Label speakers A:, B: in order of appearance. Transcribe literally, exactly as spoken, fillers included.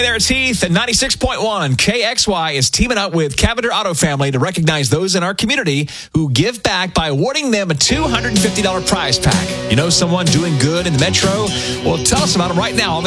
A: there, it's Heath, and ninety-six point one K X Y is teaming up with Cavender Auto Family to recognize those in our community who give back by awarding them a two hundred fifty dollars prize pack. You know someone doing good in the metro? Well, tell us about them right now on the